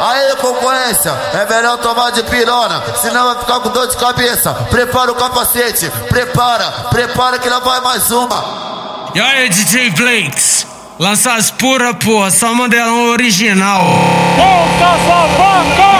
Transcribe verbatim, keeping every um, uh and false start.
Aí, concorrência, é melhor tomar de pirona, senão vai ficar com dor de cabeça. Prepara o capacete, prepara, prepara que lá vai mais uma. E aí, D J Blakes, lança as pura, porra, só modelão original. Ô, Casablanca!